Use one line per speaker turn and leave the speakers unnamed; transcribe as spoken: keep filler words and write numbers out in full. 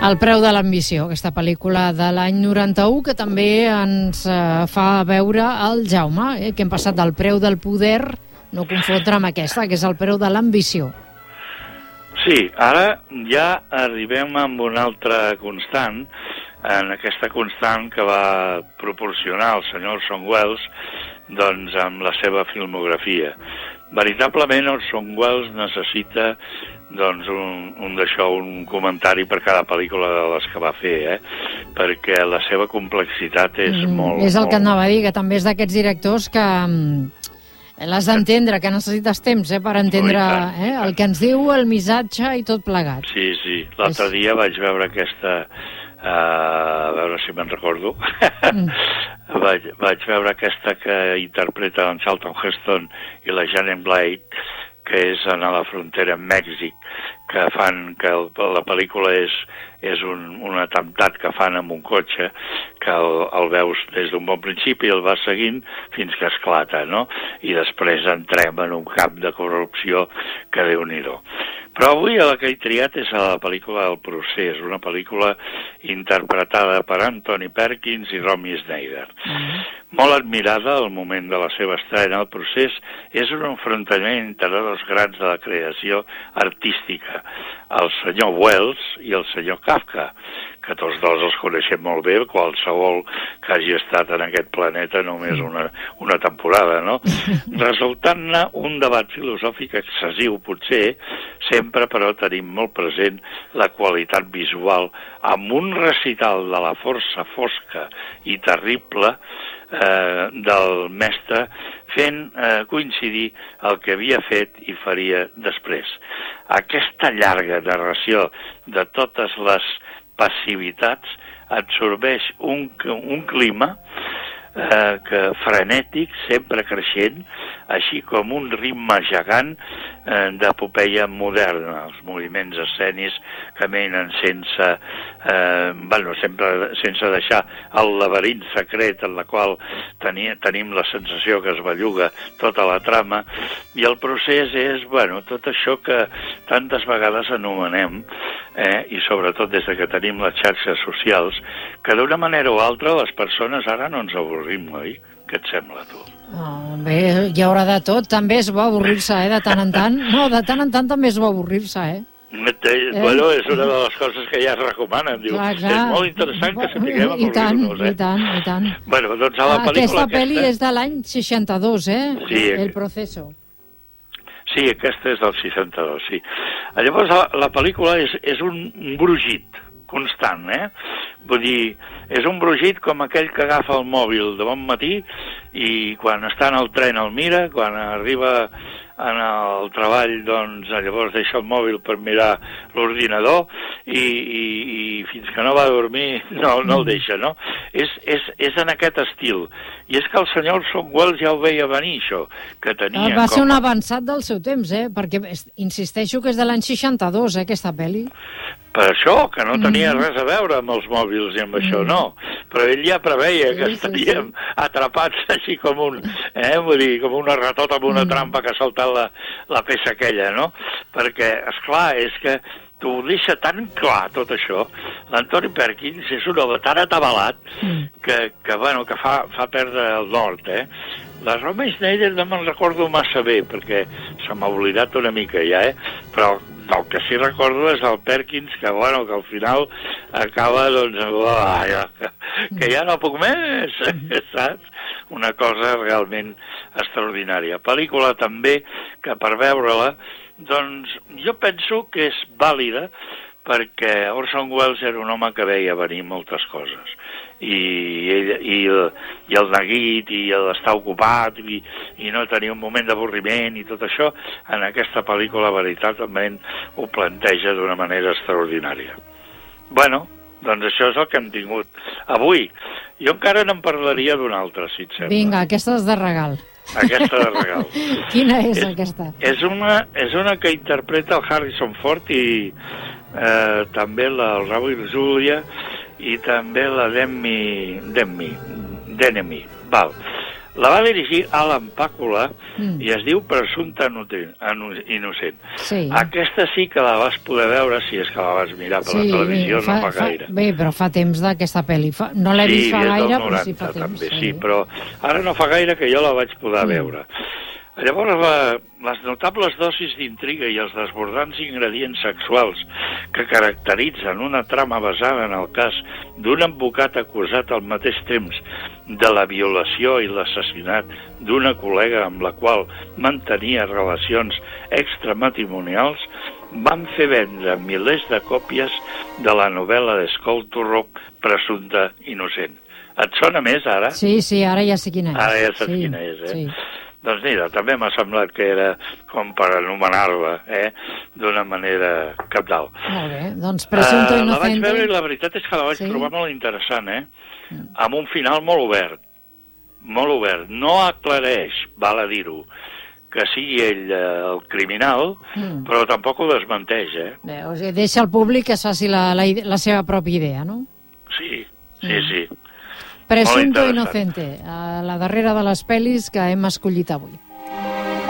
El preu de l'ambició, aquesta pel·lícula de l'any noranta-u, que també ens eh, fa veure el Jaume, eh, que hem passat del preu del poder, no confondre amb aquesta, que és el preu de l'ambició.
Sí, ara ja arribem amb una altra constant, en aquesta constant que va proporcionar el senyor Orson Welles, doncs, amb la seva filmografia. Veritablement, Orson Welles necessita doncs un, un d'això, un comentari per cada pel·lícula de les que va fer, eh? Perquè la seva complexitat és mm, molt...
És el
molt...
que anava a dir, que també és d'aquests directors que mm, l'has d'entendre, que necessites temps eh, per entendre eh, el que ens diu, el missatge i tot plegat.
Sí, sí. L'altre és... dia vaig veure aquesta... Uh, a veure si me'n recordo. Mm. vaig, vaig veure aquesta que interpreta en Charlton Heston i la Janet Leigh, que és a la frontera amb Mèxic, que fan que el, la pel·lícula és, és un, un atemptat que fan amb un cotxe, que el, el veus des d'un bon principi i el vas seguint fins que esclata, no? I després entrem en un camp de corrupció que Déu-n'hi-do. Però avui la que he triat és la pel·lícula El procés, una pel·lícula interpretada per Anthony Perkins i Romy Schneider. Mm-hmm. Molt admirada al moment de la seva estrena. El procés és un enfrontament entre dos grans de la creació artística, el senyor Wells i el senyor Kafka, que tots dos els coneixem molt bé, qualsevol que hagi estat en aquest planeta només una, una temporada, no? Resultant-ne un debat filosòfic excessiu, potser, sempre però tenim molt present la qualitat visual amb un recital de la força fosca i terrible eh, del mestre fent eh, coincidir el que havia fet i faria després. Aquesta llarga narració de totes les passivitats absorbeix un, un clima eh, que frenètic, sempre creixent, així com un ritme gegant eh, d'epopeia moderna. Els moviments escenis caminen sense, eh, bueno, sempre sense deixar el laberint secret en la qual tenia, tenim la sensació que es belluga tota la trama, i el procés és, bueno, tot això que tantes vegades anomenem, eh, i sobretot des de que tenim les xarxes socials, que d'una manera o altra les persones ara no ens avorrim, oi? Què et sembla, tu?
Oh, bé, hi haurà de tot. També és bo avorrir-se, eh, de tant en tant. No, de tant en tant també és bo avorrir-se, eh?
Eh, bueno, és una de les coses que ja es recomanen. Diu, clar, clar. És molt interessant que sapiguem avorrir-nos, eh?
I tant, i tant.
Bueno, doncs a la pel·lícula
aquesta...
aquesta...
pel·li és de l'any seixanta-dos, eh?
Sí.
El proceso.
Sí, aquesta és del seixanta-dos, sí. Llavors, la, la pel·lícula és, és un brugit constant, eh? Vull dir, és un brugit com aquell que agafa el mòbil de bon matí i quan està en el tren el mira, quan arriba en el treball, doncs, llavors deixa el mòbil per mirar l'ordinador i, i, i fins que no va a dormir no, no el deixa, no? És, és, és en aquest estil. I és que el senyor Orson Welles ja ho veia venir, això, que tenia...
Va ser
com...
un avançat del seu temps, eh? Perquè insisteixo que és de l'any seixanta-dos, eh, aquesta pel·li.
Per això, que no tenia mm. res a veure amb els mòbils i amb mm. això, no. Però ell ja preveia sí, que estaríem sí, sí. atrapats així com un, eh, vull dir, com una ratota amb una mm. trampa que ha saltat la, la peça aquella, no? Perquè, esclar, és que t'ho deixa tan clar tot això. L'Anthony Perkins és un home tan atabalat mm. que, que, bueno, que fa, fa perdre el nord, eh? La Romy Schneider no me'n recordo massa bé, perquè se m'ha oblidat una mica ja, eh? Però el que sí recordo és el Perkins, que, bueno, que al final acaba, doncs, oh, que ja no puc més, saps? Una cosa realment extraordinària. Pel·lícula també que per veure-la, doncs, jo penso que és vàlida perquè Orson Welles era un home que veia venir moltes coses. I, i, i el neguit i l'estar ocupat i, i no tenir un moment d'avorriment i tot això, en aquesta pel·lícula veritablement ho planteja d'una manera extraordinària. Bueno, doncs això és el que hem tingut avui. Jo encara n'en parlaria d'una altra, si et sembla.
Vinga, aquesta és de regal.
Aquesta de regal.
Quina és, és aquesta?
És una, és una que interpreta el Harrison Ford i eh, també la, el Raúl Julia i també la Demi, Demi, Denemi, val. La va dirigir Alan Pakula
mm.
i es diu Presumpte Innocent.
Sí.
Aquesta sí que la vas poder veure si és que la vas mirar per sí, la televisió, fa, no fa gaire.
Fa, bé, però fa temps d'aquesta pel·li. Fa, no l'he
sí,
vist fa gaire,
noranta,
però sí fa temps.
També, sí. sí, però ara no fa gaire que jo la vaig poder mm. veure. Llavors, la, les notables dosis d'intriga i els desbordants ingredients sexuals que caracteritzen una trama basada en el cas d'un advocat acusat al mateix temps de la violació i l'assassinat d'una col·lega amb la qual mantenia relacions extramatrimonials van fer vendre milers de còpies de la novel·la de Skull Turok Presumpte Innocent. Et sona més, ara?
Sí, sí, ara ja sé quina és.
Ara ja saps sí, quina és, eh? Sí. Doncs mira, també m'ha semblat que era com per anomenar-la, eh? D'una manera capdalt.
Molt bé, doncs Presumpto uh, Innocente...
La vaig veure i la veritat és que la vaig sí? trobar molt interessant, eh? Mm. Amb un final molt obert, molt obert. No aclareix, val a dir-ho, que sigui ell eh, el criminal, mm. però tampoc ho desmenteix, eh?
Bé, o sigui, deixa al públic que es faci la, la, la seva pròpia idea, no?
Sí, sí, mm. sí.
Presumpto Innocente, a la darrera de les pel·lis que hem escollit avui.